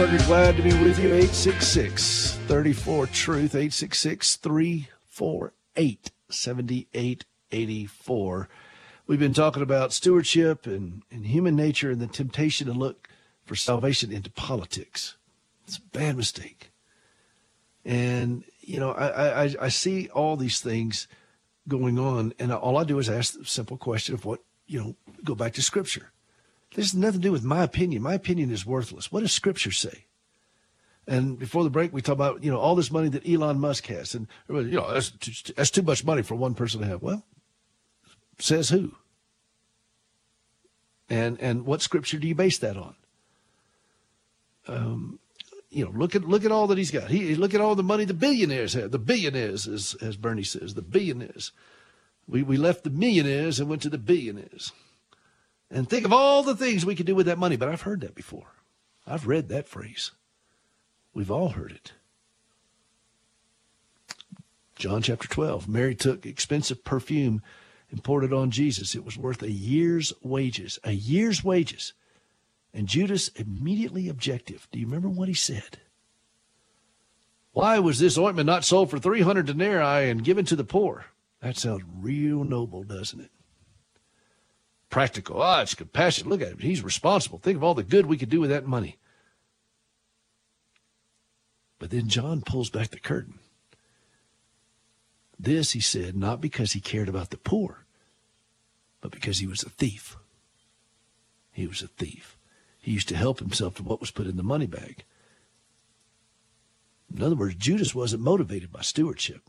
Glad to be with you. 866-34-TRUTH, 866-348-7884. We've been talking about stewardship and human nature and the temptation to look for salvation into politics. It's a bad mistake. And, you know, I see all these things going on, and all I do is ask the simple question of what, go back to Scripture. This has nothing to do with my opinion. My opinion is worthless. What does Scripture say? And before the break, we talk about, all this money that Elon Musk has. And, that's too much money for one person to have. Well, says who? And what Scripture do you base that on? Look at all that he's got. Look at all the money the billionaires have. The billionaires, as Bernie says, the billionaires. We left the millionaires and went to the billionaires. And think of all the things we could do with that money. But I've heard that before. I've read that phrase. We've all heard it. John chapter 12. Mary took expensive perfume and poured it on Jesus. It was worth a year's wages. A year's wages. And Judas immediately objected. Do you remember what he said? Why was this ointment not sold for 300 denarii and given to the poor? That sounds real noble, doesn't it? Practical. It's compassion. Look at him. He's responsible. Think of all the good we could do with that money. But then John pulls back the curtain. This, he said, not because he cared about the poor, but because he was a thief. He was a thief. He used to help himself to what was put in the money bag. In other words, Judas wasn't motivated by stewardship.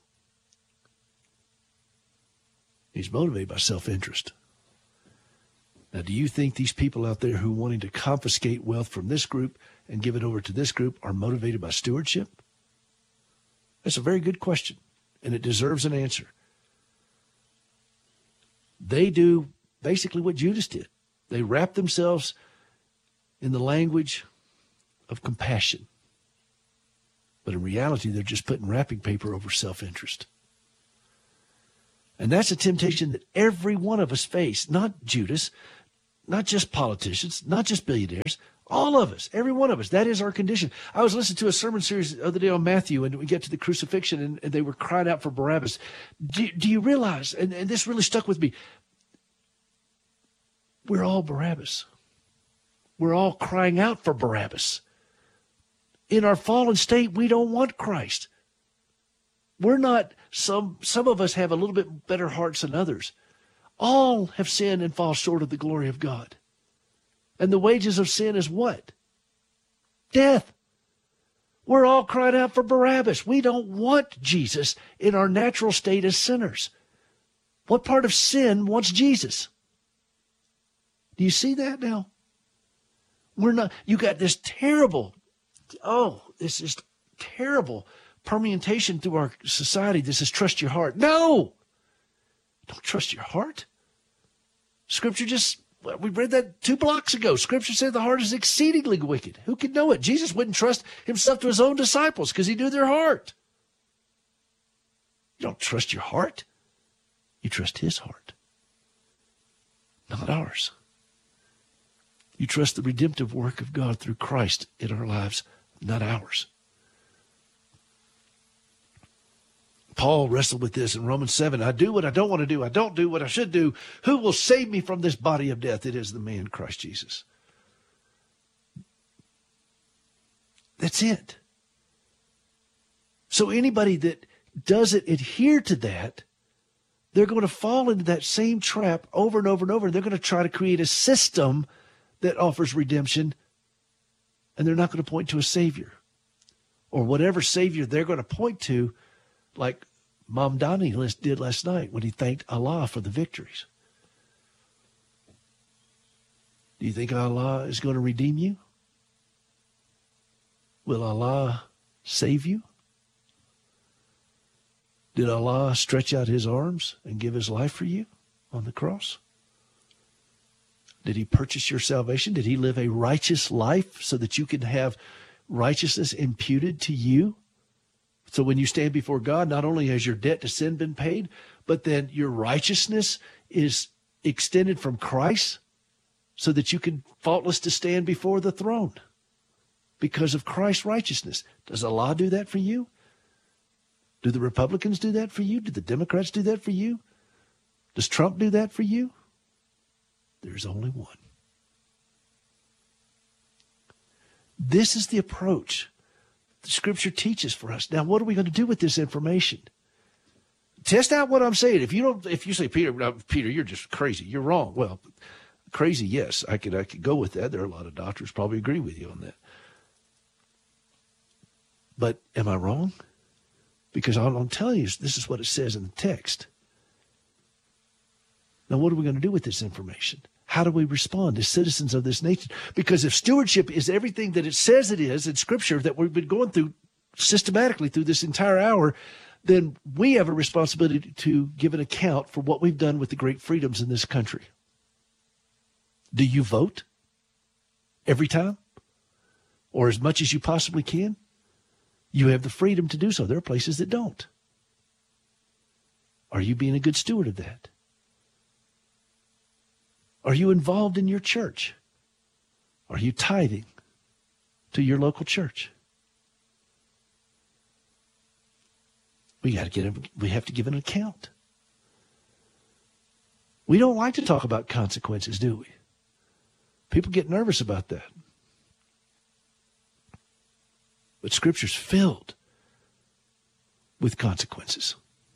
He's motivated by self-interest. Now, do you think these people out there who are wanting to confiscate wealth from this group and give it over to this group are motivated by stewardship? That's a very good question, and it deserves an answer. They do basically what Judas did. They wrap themselves in the language of compassion. But in reality, they're just putting wrapping paper over self-interest. And that's a temptation that every one of us face, not Judas, not just politicians, not just billionaires, all of us, every one of us. That is our condition. I was listening to a sermon series the other day on Matthew, and we get to the crucifixion, and they were crying out for Barabbas. Do you realize, and this really stuck with me, we're all Barabbas. We're all crying out for Barabbas. In our fallen state, we don't want Christ. We're not, some of us have a little bit better hearts than others. All have sinned and fall short of the glory of God. And the wages of sin is what? Death. We're all crying out for Barabbas. We don't want Jesus in our natural state as sinners. What part of sin wants Jesus? Do you see that now? We're not, you got this terrible, this is terrible permeation through our society. This is trust your heart. No! Don't trust your heart. Scripture we read that 2 blocks ago. Scripture said the heart is exceedingly wicked. Who could know it? Jesus wouldn't trust himself to his own disciples because he knew their heart. You don't trust your heart. You trust his heart, not ours. You trust the redemptive work of God through Christ in our lives, not ours. Paul wrestled with this in Romans 7. I do what I don't want to do. I don't do what I should do. Who will save me from this body of death? It is the man Christ Jesus. That's it. So anybody that doesn't adhere to that, they're going to fall into that same trap over and over and over. They're going to try to create a system that offers redemption, and they're not going to point to a Savior. Or whatever Savior they're going to point to, like Mom Donnie did last night when he thanked Allah for the victories. Do you think Allah is going to redeem you? Will Allah save you? Did Allah stretch out his arms and give his life for you on the cross? Did he purchase your salvation? Did he live a righteous life so that you can have righteousness imputed to you? So when you stand before God, not only has your debt to sin been paid, but then your righteousness is extended from Christ so that you can faultless to stand before the throne. because of Christ's righteousness. Does Allah do that for you? Do the Republicans do that for you? Do the Democrats do that for you? Does Trump do that for you? There's only one. This is the approach the Scripture teaches for us. Now, what are we going to do with this information? Test out what I'm saying. If you say, Peter, you're just crazy. You're wrong. Well, crazy, yes, I could go with that. There are a lot of doctors probably agree with you on that. But am I wrong? Because all I'm telling you is this is what it says in the text. Now, what are we going to do with this information? How do we respond as citizens of this nation? Because if stewardship is everything that it says it is in Scripture that we've been going through systematically through this entire hour, then we have a responsibility to give an account for what we've done with the great freedoms in this country. Do you vote every time? Or as much as you possibly can? You have the freedom to do so. There are places that don't. Are you being a good steward of that? Are you involved in your church? Are you tithing to your local church? We have to give an account. We don't like to talk about consequences, do we? People get nervous about that. But Scripture's filled with consequences.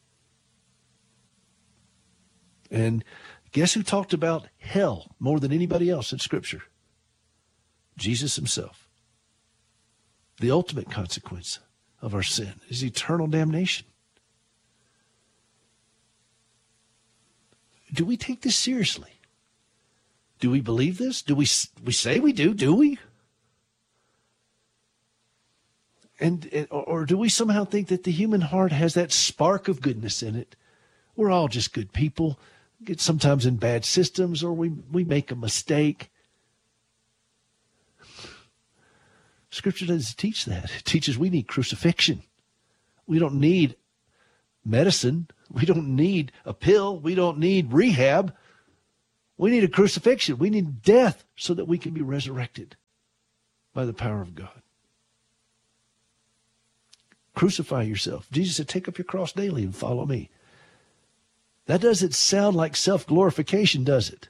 And guess who talked about hell more than anybody else in Scripture? Jesus himself. The ultimate consequence of our sin is eternal damnation. Do we take this seriously? Do we believe this? Do we say we do we? Or do we somehow think that the human heart has that spark of goodness in it? We're all just good people, get sometimes in bad systems, or we make a mistake. Scripture doesn't teach that. It teaches we need crucifixion. We don't need medicine. We don't need a pill. We don't need rehab. We need a crucifixion. We need death so that we can be resurrected by the power of God. Crucify yourself. Jesus said, take up your cross daily and follow me. That doesn't sound like self-glorification, does it?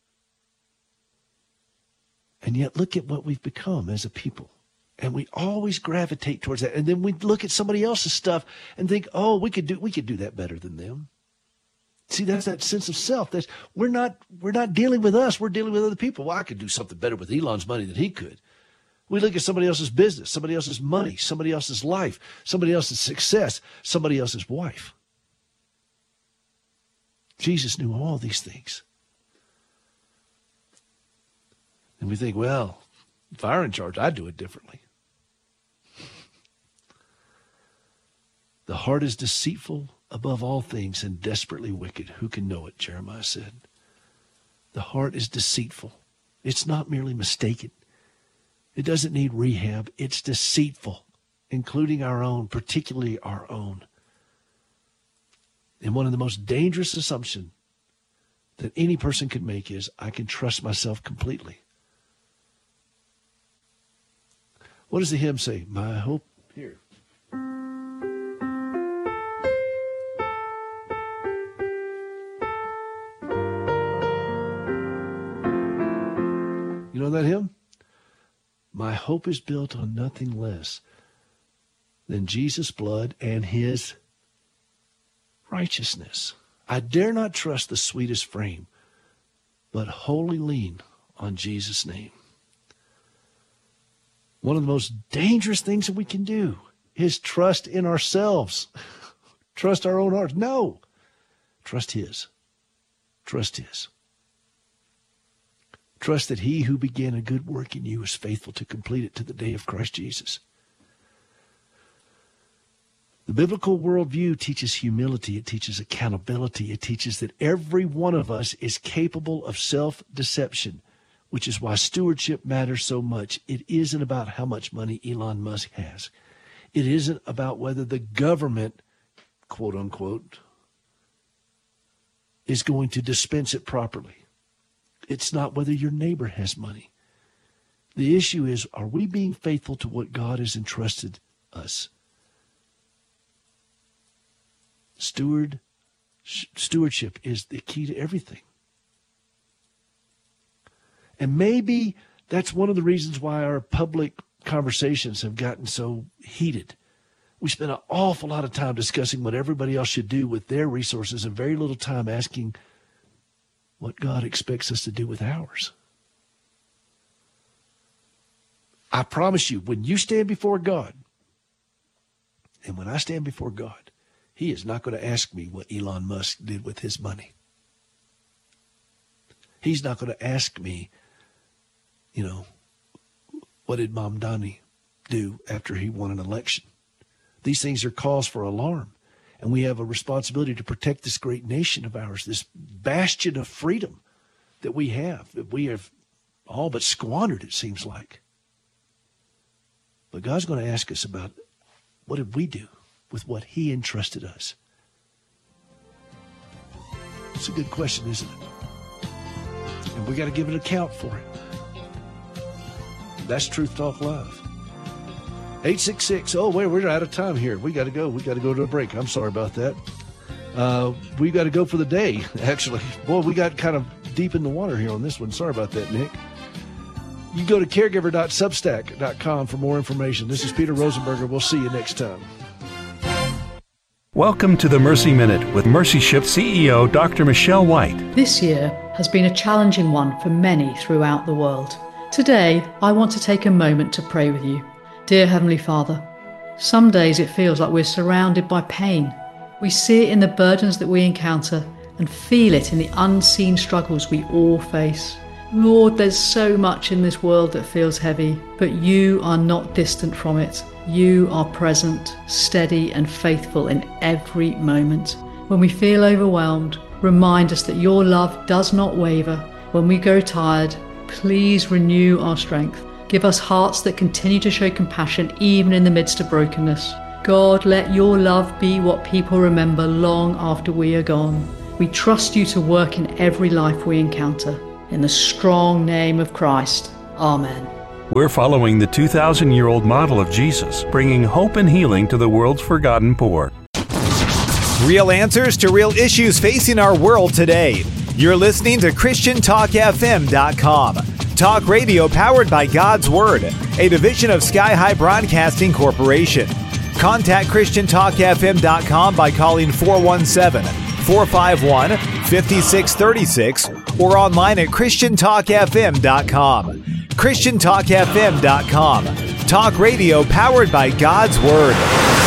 And yet look at what we've become as a people. And we always gravitate towards that. And then we look at somebody else's stuff and think, oh, we could do that better than them. See, that's that sense of self. We're not dealing with us. We're dealing with other people. Well, I could do something better with Elon's money than he could. We look at somebody else's business, somebody else's money, somebody else's life, somebody else's success, somebody else's wife. Jesus knew all these things. And we think, well, if I were in charge, I'd do it differently. The heart is deceitful above all things and desperately wicked. Who can know it? Jeremiah said. The heart is deceitful. It's not merely mistaken. It doesn't need rehab. It's deceitful, including our own, particularly our own. And one of the most dangerous assumptions that any person could make is, I can trust myself completely. What does the hymn say? My hope here. You know that hymn? My hope is built on nothing less than Jesus' blood and his righteousness. I dare not trust the sweetest frame, but wholly lean on Jesus' name. One of the most dangerous things that we can do is trust in ourselves. Trust our own hearts. No. Trust his. Trust his. Trust that he who began a good work in you is faithful to complete it to the day of Christ Jesus. The biblical worldview teaches humility. It teaches accountability. It teaches that every one of us is capable of self-deception, which is why stewardship matters so much. It isn't about how much money Elon Musk has. It isn't about whether the government, quote unquote, is going to dispense it properly. It's not whether your neighbor has money. The issue is, are we being faithful to what God has entrusted us? Stewardship is the key to everything. And maybe that's one of the reasons why our public conversations have gotten so heated. We spend an awful lot of time discussing what everybody else should do with their resources and very little time asking what God expects us to do with ours. I promise you, when you stand before God, and when I stand before God, He is not going to ask me what Elon Musk did with his money. He's not going to ask me, what did Mamdani do after he won an election? These things are cause for alarm. And we have a responsibility to protect this great nation of ours, this bastion of freedom that we have all but squandered, it seems like. But God's going to ask us about what did we do with what He entrusted us? It's a good question, isn't it? And we got to give an account for it. That's Truth Talk Live. 866. Oh, wait, we're out of time here. We got to go. We got to go to a break. I'm sorry about that. We got to go for the day, actually. Boy, we got kind of deep in the water here on this one. Sorry about that, Nick. You go to caregiver.substack.com for more information. This is Peter Rosenberger. We'll see you next time. Welcome to the Mercy Minute with Mercy Shift CEO Dr. Michelle White. This year has been a challenging one for many throughout the world. Today, I want to take a moment to pray with you. Dear Heavenly Father, some days it feels like we're surrounded by pain. We see it in the burdens that we encounter and feel it in the unseen struggles we all face. Lord, there's so much in this world that feels heavy, but you are not distant from it. You are present, steady and faithful in every moment. When we feel overwhelmed, remind us that your love does not waver. When we grow tired, please renew our strength. Give us hearts that continue to show compassion even in the midst of brokenness. God, let your love be what people remember long after we are gone. We trust you to work in every life we encounter. In the strong name of Christ. Amen. We're following the 2,000-year-old model of Jesus, bringing hope and healing to the world's forgotten poor. Real answers to real issues facing our world today. You're listening to ChristianTalkFM.com. Talk radio powered by God's Word, a division of Sky High Broadcasting Corporation. Contact ChristianTalkFM.com by calling 417-451-5636 or online at ChristianTalkFM.com. ChristianTalkFM.com. Talk radio powered by God's Word.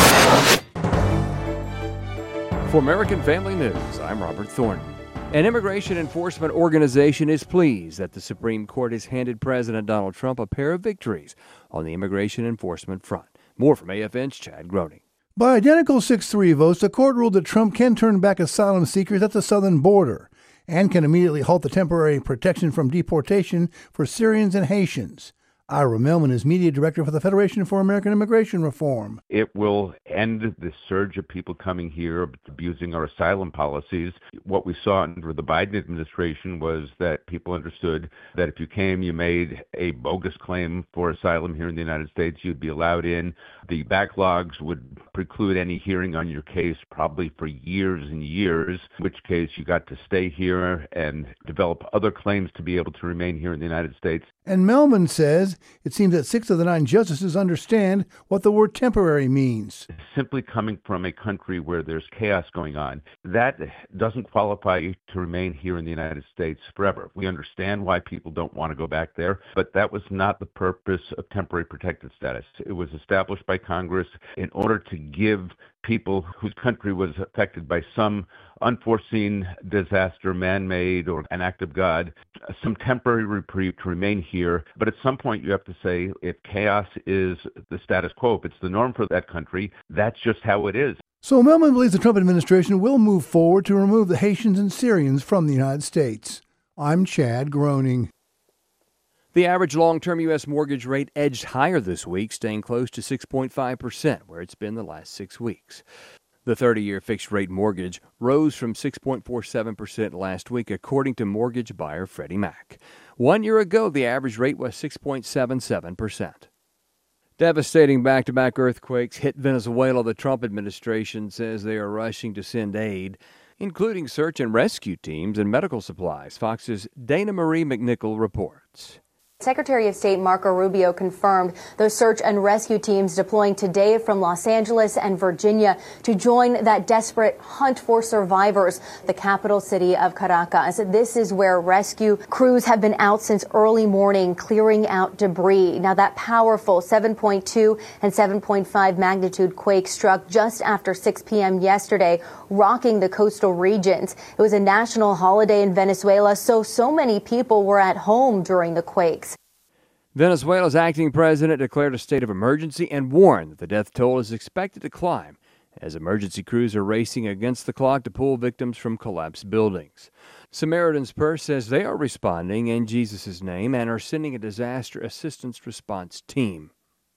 For American Family News, I'm Robert Thornton. An immigration enforcement organization is pleased that the Supreme Court has handed President Donald Trump a pair of victories on the immigration enforcement front. More from AFN's Chad Groening. By identical 6-3 votes, the court ruled that Trump can turn back asylum seekers at the southern border and can immediately halt the temporary protection from deportation for Syrians and Haitians. Ira Melman is media director for the Federation for American Immigration Reform. It will end the surge of people coming here abusing our asylum policies. What we saw under the Biden administration was that people understood that if you came, you made a bogus claim for asylum here in the United States, you'd be allowed in. The backlogs would preclude any hearing on your case probably for years and years, in which case you got to stay here and develop other claims to be able to remain here in the United States. And Melman says it seems that 6 of the 9 justices understand what the word temporary means. Simply coming from a country where there's chaos going on, that doesn't qualify you to remain here in the United States forever. We understand why people don't want to go back there, but that was not the purpose of temporary protected status. It was established by Congress in order to give people whose country was affected by some unforeseen disaster, man-made or an act of God, some temporary reprieve to remain here. But at some point you have to say, if chaos is the status quo, if it's the norm for that country, that's just how it is. So Melman believes the Trump administration will move forward to remove the Haitians and Syrians from the United States. I'm Chad Groening. The average long-term U.S. mortgage rate edged higher this week, staying close to 6.5%, where it's been the last 6 weeks. The 30-year fixed-rate mortgage rose from 6.47% last week, according to mortgage buyer Freddie Mac. 1 year ago, the average rate was 6.77%. Devastating back-to-back earthquakes hit Venezuela. The Trump administration says they are rushing to send aid, including search and rescue teams and medical supplies. Fox's Dana Marie McNichol reports. Secretary of State Marco Rubio confirmed those search and rescue teams deploying today from Los Angeles and Virginia to join that desperate hunt for survivors, the capital city of Caracas. This is where rescue crews have been out since early morning clearing out debris. Now, that powerful 7.2 and 7.5 magnitude quake struck just after 6 p.m. yesterday, rocking the coastal regions. It was a national holiday in Venezuela, so many people were at home during the quakes. Venezuela's acting president declared a state of emergency and warned that the death toll is expected to climb as emergency crews are racing against the clock to pull victims from collapsed buildings. Samaritan's Purse says they are responding in Jesus' name and are sending a disaster assistance response team.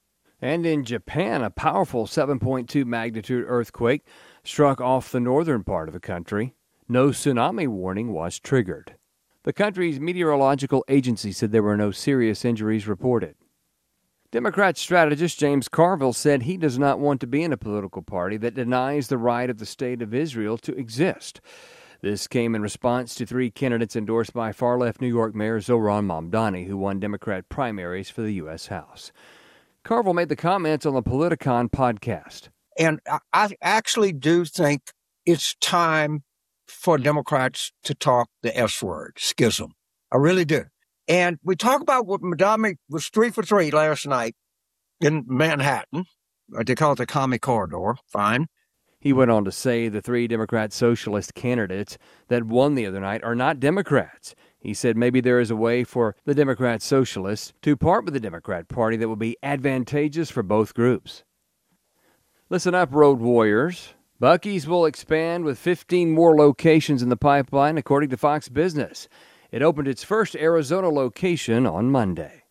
And in Japan, a powerful 7.2 magnitude earthquake struck off the northern part of the country. No tsunami warning was triggered. The country's meteorological agency said there were no serious injuries reported. Democrat strategist James Carville said he does not want to be in a political party that denies the right of the State of Israel to exist. This came in response to 3 candidates endorsed by far-left New York Mayor Zohran Mamdani, who won Democrat primaries for the U.S. House. Carville made the comments on the Politicon podcast. And I actually do think it's time for Democrats to talk the S word, schism. I really do. And we talk about what Mamdani was 3 for 3 last night in Manhattan. They call it the Commie Corridor. Fine. He went on to say the 3 Democrat socialist candidates that won the other night are not Democrats. He said maybe there is a way for the Democrat socialists to part with the Democrat Party that will be advantageous for both groups. Listen up, Road Warriors. Buc-ee's will expand with 15 more locations in the pipeline, according to Fox Business. It opened its first Arizona location on Monday.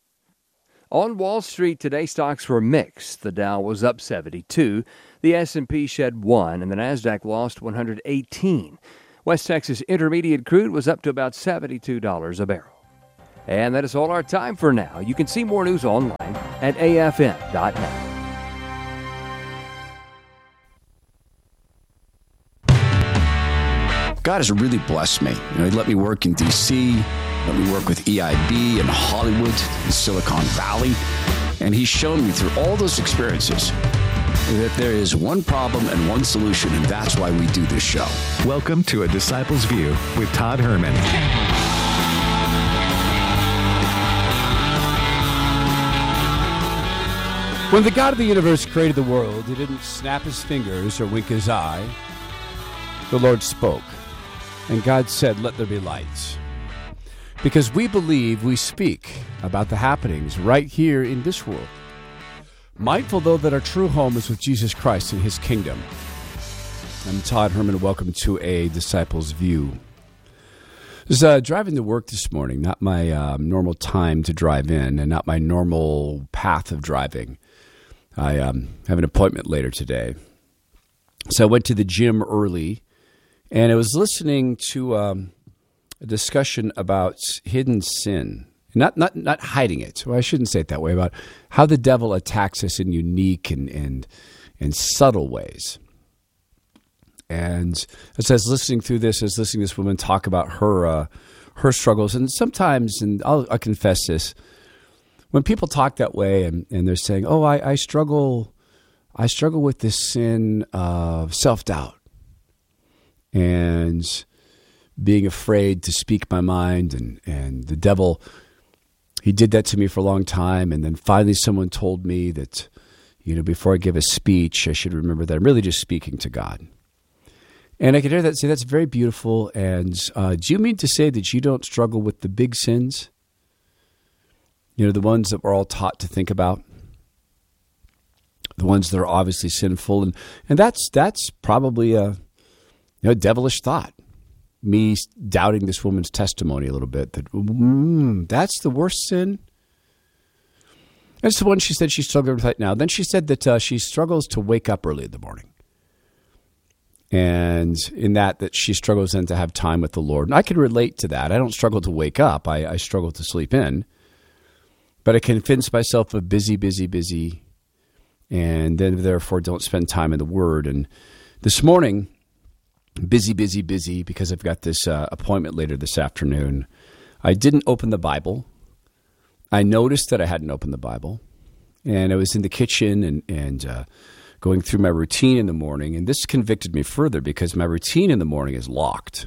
On Wall Street today, stocks were mixed. The Dow was up 72, the S&P shed 1, and the Nasdaq lost 118. West Texas Intermediate crude was up to about $72 a barrel. And that is all our time for now. You can see more news online at afn.net. God has really blessed me. He let me work in D.C., let me work with EIB in Hollywood, in Silicon Valley, and He's shown me through all those experiences that there is one problem and one solution, and that's why we do this show. Welcome to A Disciple's View with Todd Herman. When the God of the universe created the world, He didn't snap His fingers or wink His eye. The Lord spoke. And God said, let there be lights. Because we believe we speak about the happenings right here in this world. Mindful, though, that our true home is with Jesus Christ and His kingdom. I'm Todd Herman. Welcome to A Disciple's View. I was driving to work this morning, not my normal time to drive in and not my normal path of driving. I have an appointment later today. So I went to the gym early. And I was listening to a discussion about hidden sin, not hiding it. Well, I shouldn't say it that way, about how the devil attacks us in unique and subtle ways. And as I was listening through this, I was listening to this woman talk about her struggles. And sometimes, and I'll confess this, when people talk that way and they're saying, "Oh, I struggle with this sin of self-doubt." And being afraid to speak my mind, and the devil, he did that to me for a long time. And then finally someone told me that, before I give a speech, I should remember that I'm really just speaking to God. And I could hear that, say, that's very beautiful. And do you mean to say that you don't struggle with the big sins? The ones that we're all taught to think about? The ones that are obviously sinful. And that's probably a devilish thought. Me doubting this woman's testimony a little bit, that that's the worst sin. That's the one she said she struggled with right now. Then she said that she struggles to wake up early in the morning. And in that she struggles then to have time with the Lord. And I can relate to that. I don't struggle to wake up. I struggle to sleep in. But I convince myself of busy, and then therefore don't spend time in the Word. And this morning, busy, because I've got this appointment later this afternoon. I didn't open the Bible. I noticed that I hadn't opened the Bible. And I was in the kitchen and going through my routine in the morning. And this convicted me further because my routine in the morning is locked.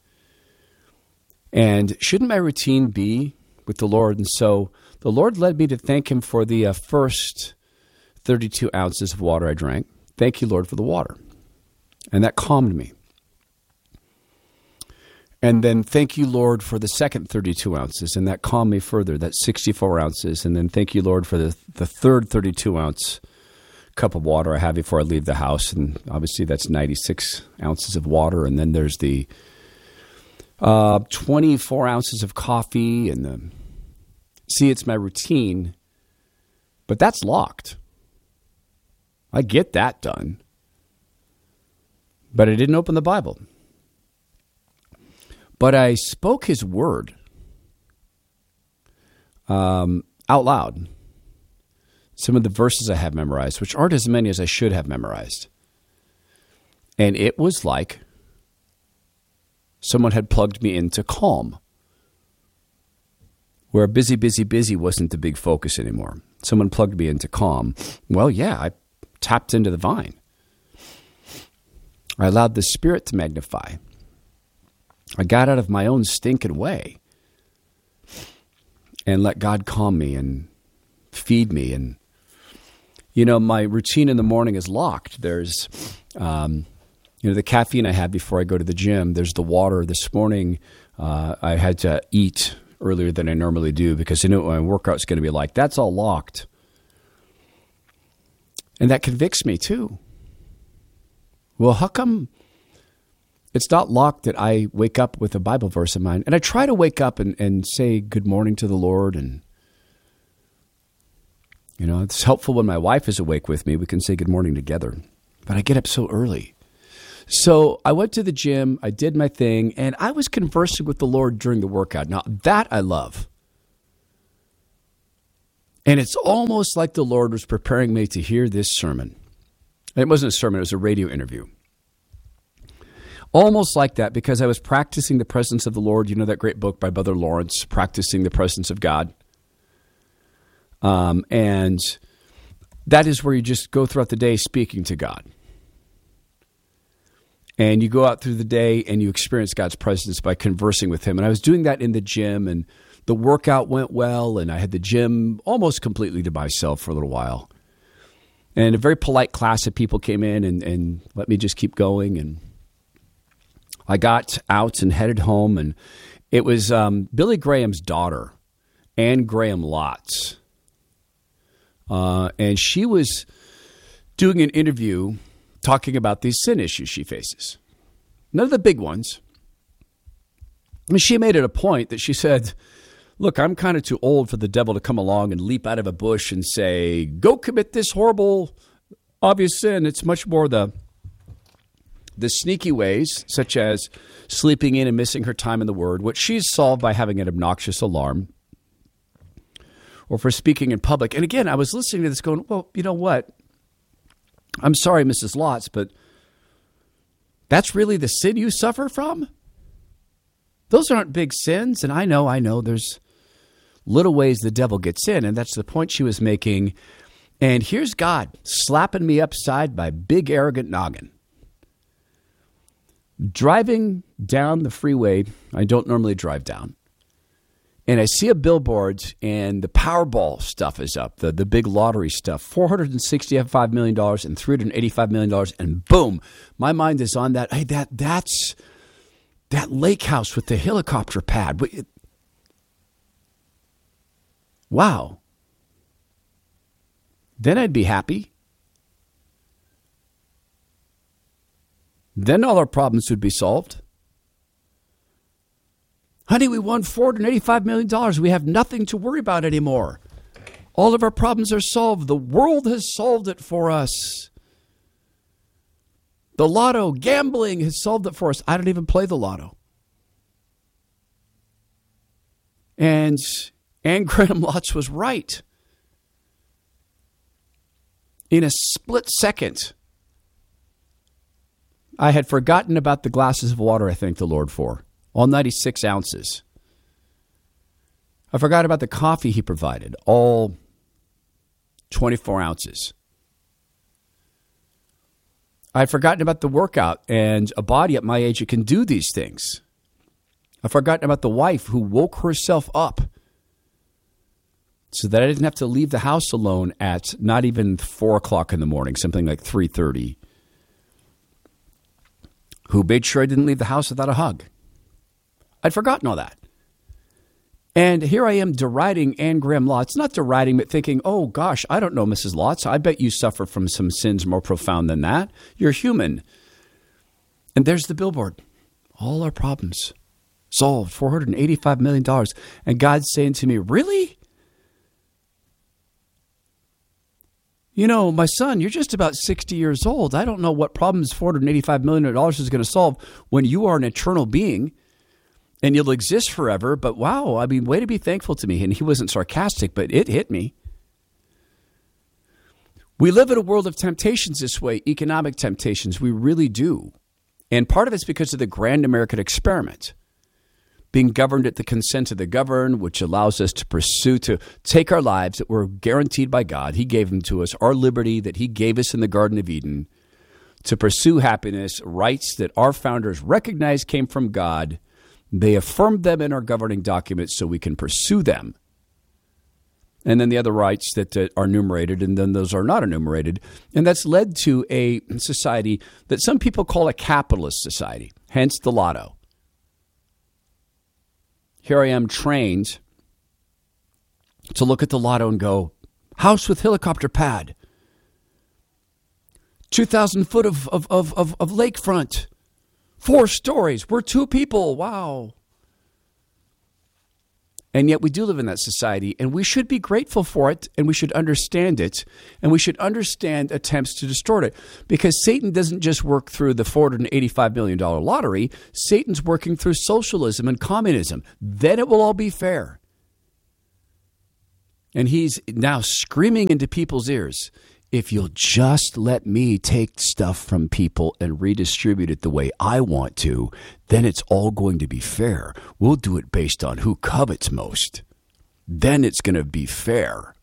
And shouldn't my routine be with the Lord? And so the Lord led me to thank him for the first 32 ounces of water I drank. Thank you, Lord, for the water. And that calmed me. And then thank you, Lord, for the second 32 ounces. And that calmed me further. That's 64 ounces. And then thank you, Lord, for the third 32-ounce cup of water I have before I leave the house. And obviously that's 96 ounces of water. And then there's the 24 ounces of coffee. And see, it's my routine. But that's locked. I get that done. But I didn't open the Bible. But I spoke his word out loud. Some of the verses I have memorized, which aren't as many as I should have memorized. And it was like someone had plugged me into Calm, where busy wasn't the big focus anymore. Someone plugged me into Calm. Well, yeah, I tapped into the vine. I allowed the Spirit to magnify. I got out of my own stinking way and let God calm me and feed me. And, my routine in the morning is locked. There's, the caffeine I had before I go to the gym. There's the water. This morning, I had to eat earlier than I normally do because I know what my workout's going to be like. That's all locked. And that convicts me too. Well, how come it's not locked that I wake up with a Bible verse in mind? And I try to wake up and say good morning to the Lord. And, it's helpful when my wife is awake with me. We can say good morning together. But I get up so early. So I went to the gym. I did my thing. And I was conversing with the Lord during the workout. Now, that I love. And it's almost like the Lord was preparing me to hear this sermon. It wasn't a sermon. It was a radio interview. Almost like that, because I was practicing the presence of the Lord. You know that great book by Brother Lawrence, Practicing the Presence of God? And that is where you just go throughout the day speaking to God. And you go out through the day and you experience God's presence by conversing with him. And I was doing that in the gym, and the workout went well, and I had the gym almost completely to myself for a little while. And a very polite class of people came in and let me just keep going. And I got out and headed home, and it was Billy Graham's daughter, Ann Graham Lotz. And she was doing an interview talking about these sin issues she faces. None of the big ones. I mean, she made it a point that she said, look, I'm kind of too old for the devil to come along and leap out of a bush and say, go commit this horrible, obvious sin. It's much more the sneaky ways, such as sleeping in and missing her time in the Word, which she's solved by having an obnoxious alarm, or for speaking in public. And again, I was listening to this going, well, you know what? I'm sorry, Mrs. Lotz, but that's really the sin you suffer from? Those aren't big sins. And I know there's little ways the devil gets in, and that's the point she was making. And here's God slapping me upside my big arrogant noggin. Driving down the freeway, I don't normally drive down, and I see a billboard, and the Powerball stuff is up, the big lottery stuff, $465 million and $385 million, and boom, my mind is on that. Hey, that's that lake house with the helicopter pad. Wow. Then I'd be happy. Then all our problems would be solved. Honey, we won $485 million. We have nothing to worry about anymore. All of our problems are solved. The world has solved it for us. The lotto, gambling has solved it for us. I don't even play the lotto. And Anne Graham Lotz was right. In a split second, I had forgotten about the glasses of water I thanked the Lord for, all 96 ounces. I forgot about the coffee he provided, all 24 ounces. I'd forgotten about the workout and a body at my age that can do these things. I've forgotten about the wife who woke herself up so that I didn't have to leave the house alone at not even 4 o'clock in the morning, something like 3:30, who made sure I didn't leave the house without a hug. I'd forgotten all that. And here I am deriding Anne Graham Lotz, not deriding, but thinking, oh, gosh, I don't know, Mrs. Lotz. I bet you suffer from some sins more profound than that. You're human. And there's the billboard. All our problems solved, $485 million. And God's saying to me, really? You know, my son, you're just about 60 years old. I don't know what problems $485 million is going to solve when you are an eternal being. And you'll exist forever, but wow, I mean, way to be thankful to me. And he wasn't sarcastic, but it hit me. We live in a world of temptations this way, economic temptations. We really do. And part of it's because of the grand American experiment, being governed at the consent of the governed, which allows us to pursue, to take our lives that were guaranteed by God. He gave them to us, our liberty that he gave us in the Garden of Eden, to pursue happiness, rights that our founders recognized came from God. They affirmed them in our governing documents so we can pursue them. And then the other rights that are enumerated, and then those are not enumerated. And that's led to a society that some people call a capitalist society, hence the lotto. Here I am trained to look at the lotto and go, house with helicopter pad, 2,000 foot of lakefront, 4 stories. We're 2 people. Wow. And yet we do live in that society, and we should be grateful for it, and we should understand it, and we should understand attempts to distort it. Because Satan doesn't just work through the $485 million lottery. Satan's working through socialism and communism. Then it will all be fair. And he's now screaming into people's ears, if you'll just let me take stuff from people and redistribute it the way I want to, then it's all going to be fair. We'll do it based on who covets most. Then it's going to be fair.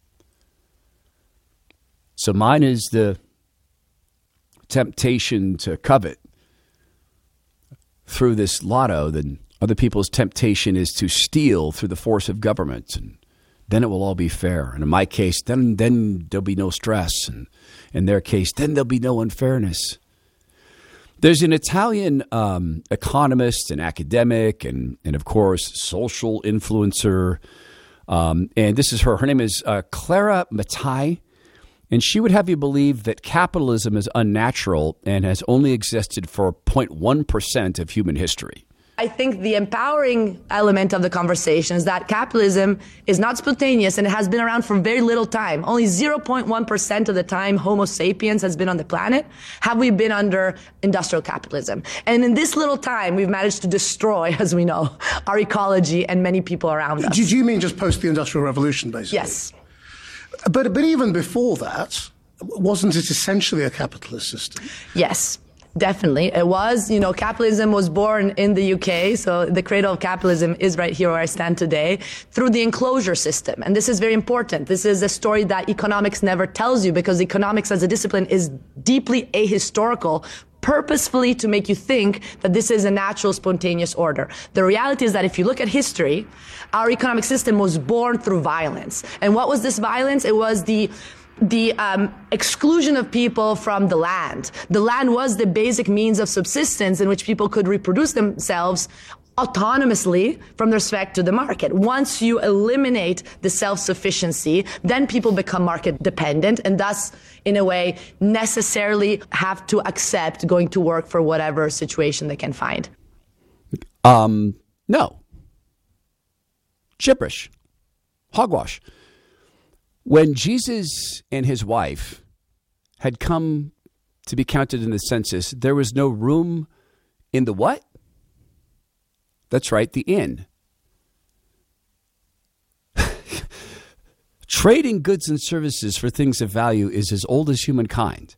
So mine is the temptation to covet through this lotto. Then other people's temptation is to steal through the force of government, and then it will all be fair. And in my case, then there'll be no stress. And in their case, then there'll be no unfairness. There's an Italian economist and academic and of course, social influencer. And this is her. Her name is Clara Mattai. And she would have you believe that capitalism is unnatural and has only existed for 0.1% of human history. I think the empowering element of the conversation is that capitalism is not spontaneous and it has been around for very little time. Only 0.1% of the time Homo sapiens has been on the planet have we been under industrial capitalism. And in this little time, we've managed to destroy, as we know, our ecology and many people around us. Do you mean just post the Industrial Revolution, basically? Yes. But even before that, wasn't it essentially a capitalist system? Yes. Definitely. It was, capitalism was born in the UK. So the cradle of capitalism is right here where I stand today through the enclosure system. And this is very important. This is a story that economics never tells you because economics as a discipline is deeply ahistorical, purposefully to make you think that this is a natural, spontaneous order. The reality is that if you look at history, our economic system was born through violence. And what was this violence? It was the exclusion of people from the land. The land was the basic means of subsistence in which people could reproduce themselves autonomously from respect to the market. Once you eliminate the self-sufficiency, then people become market dependent and thus, in a way, necessarily have to accept going to work for whatever situation they can find. No. Gibberish. Hogwash. When Jesus and his wife had come to be counted in the census, there was no room in the what? That's right, the inn. Trading goods and services for things of value is as old as humankind.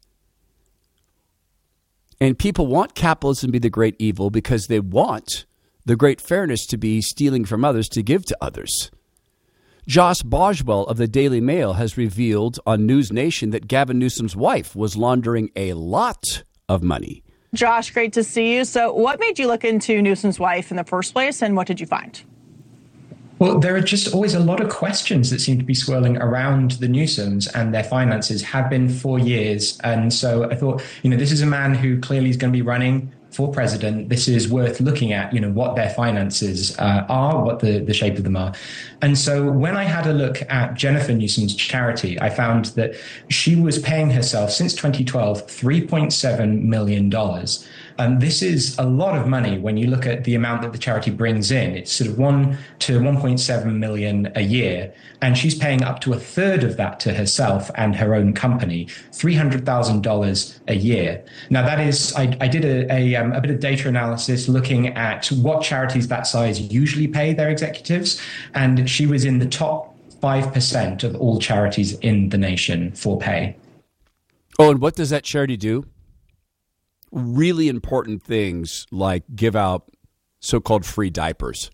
And people want capitalism to be the great evil because they want the great fairness to be stealing from others to give to others. Josh Boswell of the Daily Mail has revealed on News Nation that Gavin Newsom's wife was laundering a lot of money. Josh, great to see you. So what made you look into Newsom's wife in the first place, and what did you find? Well, there are just always a lot of questions that seem to be swirling around the Newsoms and their finances, have been for years. And so I thought, this is a man who clearly is going to be running for president. This is worth looking at, what their finances are, what the shape of them are. And so when I had a look at Jennifer Newsom's charity, I found that she was paying herself since 2012 $3.7 million. This is a lot of money when you look at the amount that the charity brings in. It's sort of 1 to 1.7 million a year. And she's paying up to a third of that to herself and her own company, $300,000 a year. Now, that is, I did a bit of data analysis looking at what charities that size usually pay their executives. And she was in the top 5% of all charities in the nation for pay. Oh, and what does that charity do? Really important things like give out so-called free diapers.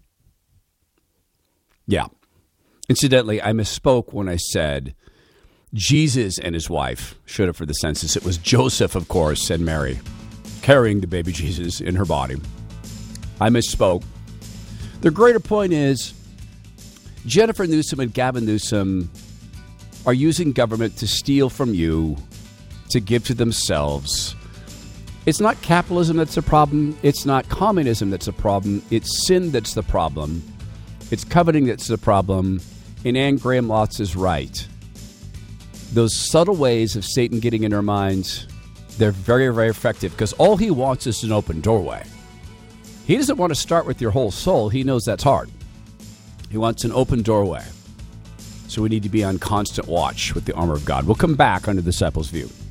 Yeah. Incidentally, I misspoke when I said Jesus and his wife showed up for the census. It was Joseph, of course, and Mary carrying the baby Jesus in her body. I misspoke. The greater point is Jennifer Newsom and Gavin Newsom are using government to steal from you, to give to themselves. It's not capitalism that's the problem. It's not communism that's the problem. It's sin that's the problem. It's coveting that's the problem. And Anne Graham Lotz is right. Those subtle ways of Satan getting in our minds, they're very, very effective because all he wants is an open doorway. He doesn't want to start with your whole soul. He knows that's hard. He wants an open doorway. So we need to be on constant watch with the armor of God. We'll come back on the Disciples' View.